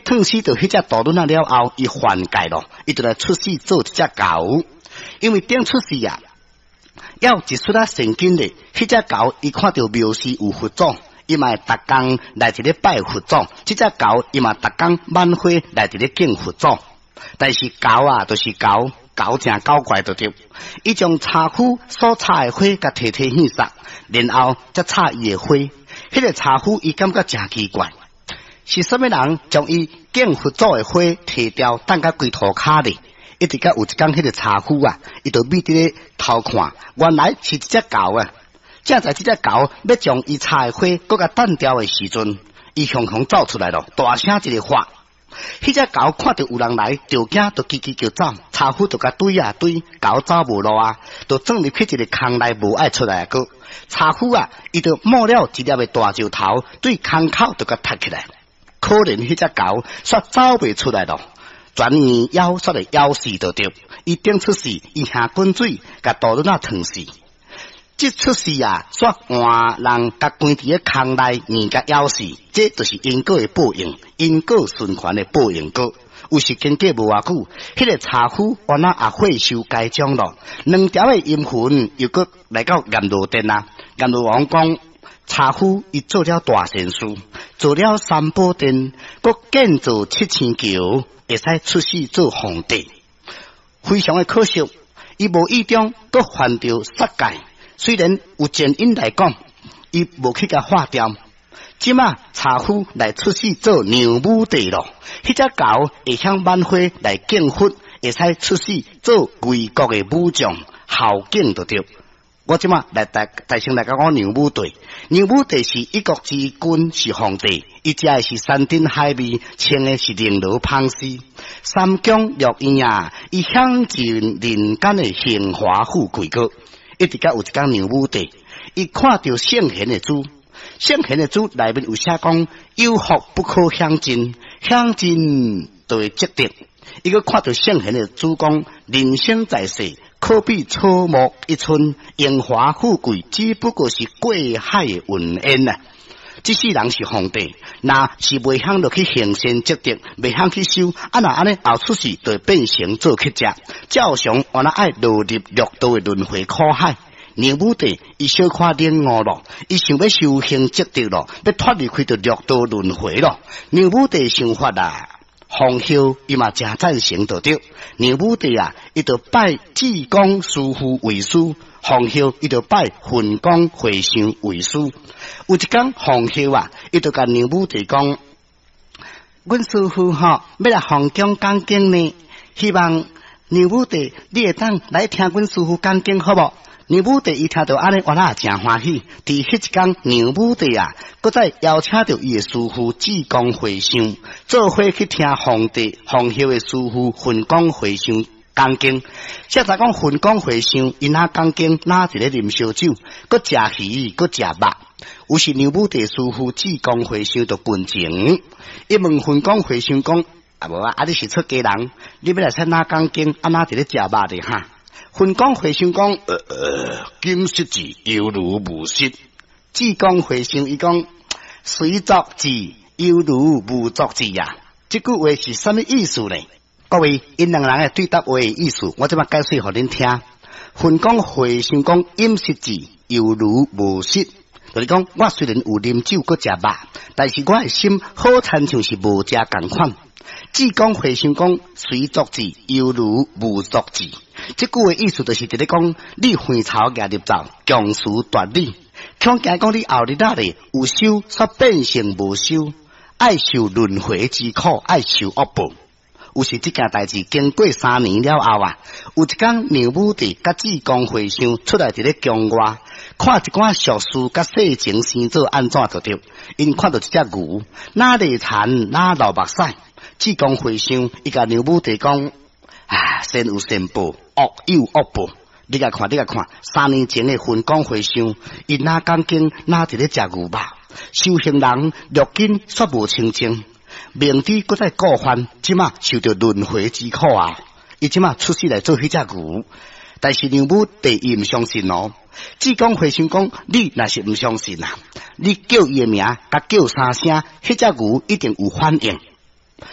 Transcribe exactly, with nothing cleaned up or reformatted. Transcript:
烫死到迄只大卵仔了后，伊缓解咯，伊就来出世做一只狗。因为顶出世啊，要一出啊圣经咧，迄只狗伊看到庙寺有佛祖，伊嘛逐工来一咧拜佛祖，即只狗伊嘛逐工满花来一咧敬佛祖。但是狗啊，就是狗，狗真狗怪就对。伊将茶壶所插的花甲摕摕现杀，然后则插伊的花。迄个茶壶伊感觉真奇怪，是什么人将伊敬佛祖的花摕掉，等甲规涂骹咧？一直甲有一天，迄个茶壶啊，伊就秘伫咧偷看，原来是一只狗啊。正在这只狗要将伊插的花搁甲弹掉的时阵，伊雄雄走出来咯，大声一个喊。迄只狗看到有人来，就惊，就叽叽叫走，茶壶就甲追啊追，狗走无路啊，就钻入去一个坑内，无爱出来个。茶壶啊，伊就摸了一粒的大石头，对坑口就甲踢起来。可怜迄只狗煞走袂出来咯。转年夭煞来夭死就对，伊顶出世，伊下滚水，甲大卵仔烫死。即出世啊，煞换人甲关伫咧坑内，硬甲夭死，这就是因果的报应，因果循环的报应果。有时间过无偌久，迄个茶壶原来也会受该奖咯。两条的阴魂又搁来到阎罗殿啊，阎罗王讲。茶壶伊做了大善事，做了三宝殿，佮建造七千桥，会使出世做皇帝。非常的可惜，伊无意中佮犯着杀戒。虽然有前因来讲，伊无去甲化掉。即马茶壶来出世做牛武帝咯，迄只狗会向满花来敬佛，会使出世做魏国的武将，孝敬就对。我即马来大大声来讲，我牛武帝，牛武帝是一国之君，是皇帝，伊食的是山珍海味，穿的是绫罗芳丝，三江六院啊，伊享尽人间的荣华富贵个。一直甲有一天牛武帝，伊看到圣贤的主，圣贤的主内面有写讲，有福不可享尽，享尽就会积德。伊个看到圣贤的主讲，人生在世。可比草木一春，荣华富贵只不过是过海的云烟啊！这世人是皇帝，那是未晓落去行善积德，未晓去修，啊那安尼后出世就变成做乞食，照常原来爱落入六道的轮回苦海。牛武帝伊小看领悟咯，伊想要修行积德咯，要脱离开到六道轮回咯。牛武帝想法啊！皇后伊嘛真赞成就对，牛武帝啊，伊就拜济公师傅为师，皇后伊就拜混公和尚为师。有一天，皇后啊，伊就甲牛武帝讲：，阮师傅吼要来皇宫讲经呢，希望牛武帝你会当来听阮师傅讲经好无？牛武帝伊听到安尼，我那也真欢喜。伫迄一天，牛武帝啊，搁再邀请到伊的师傅济公和尚，做伙去听皇帝、皇后的师傅混公和尚讲经。现在讲混公和尚，因哪讲经，哪一个啉烧酒，搁食鱼，搁食肉。有时牛武帝师傅济公和尚就群情，伊问混公和尚讲：，啊无啊，啊你是出家人，你要来参哪讲经，啊哪一个食肉的哈？混公和尚讲：，呃呃，经失字犹如无失。济公和尚伊讲：，随作字犹如无作字呀。这句话是什么意思呢？各位，因两人的对答话的意思，我这么解释给恁听。混公和尚讲：，饮食字犹如无失，就是讲我虽然有啉酒搁食肉，但是我的心好亲像是无食共款。济公和尚讲：，随作字犹如无作字。这句话意思就是伫咧讲，你混草夹入灶，强词夺理，恐惊讲你后日仔咧有修，煞变成无修，爱受轮回之苦，爱受恶报。有时这件代志经过三年了后啊，有一天牛武帝甲济公和尚出来伫咧宫外，看一寡俗事甲世情生做安怎就对。因看到一只牛，哪里残哪流目屎。济公和尚伊甲牛武帝讲：，啊，善有善报，恶有恶报。你甲看，你甲看，三年前的混公和尚，伊哪讲经，哪伫咧食牛肉。修行人如今煞无清净，明知搁再过犯，即马受到轮回之苦啊！伊即马出世来做迄只牛，但是牛武帝伊毋相信哦。济公和尚讲：，你若是毋相信啊，你叫伊的名，甲叫三声，迄只牛一定有反应。